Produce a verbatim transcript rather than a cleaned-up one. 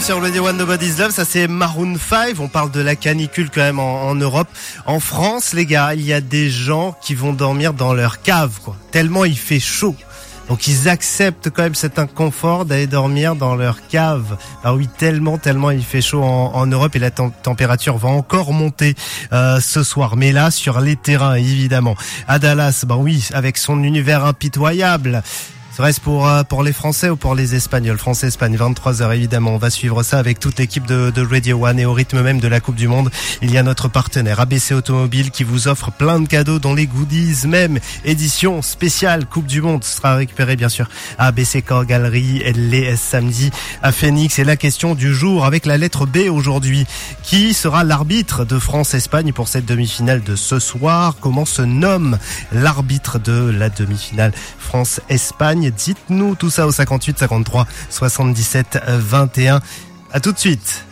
dix-neuf sur Radio One Nobody's Love, ça c'est Maroon cinq. On parle de la canicule quand même en, en Europe. En France, les gars, il y a des gens qui vont dormir dans leur cave, quoi. Tellement il fait chaud. Donc ils acceptent quand même cet inconfort d'aller dormir dans leur cave. Ah oui, tellement, tellement il fait chaud en, en Europe et la tem- température va encore monter euh, ce soir. Mais là, sur les terrains, évidemment. À Dallas, bah oui, avec son univers impitoyable. Serait-ce pour euh, pour les Français ou pour les Espagnols? France-Espagne, vingt-trois heures évidemment. On va suivre ça avec toute l'équipe de, de Radio One et au rythme même de la Coupe du Monde. Il y a notre partenaire A B C Automobile qui vous offre plein de cadeaux dont les goodies même. Édition spéciale Coupe du Monde sera récupérée bien sûr à A B C Car Gallery et les samedi à Phoenix. Et la question du jour avec la lettre B aujourd'hui. Qui sera l'arbitre de France-Espagne pour cette demi-finale de ce soir? Comment se nomme l'arbitre de la demi-finale France-Espagne? Dites-nous tout ça au cinquante-huit cinquante-trois soixante-dix-sept vingt et un. À tout de suite.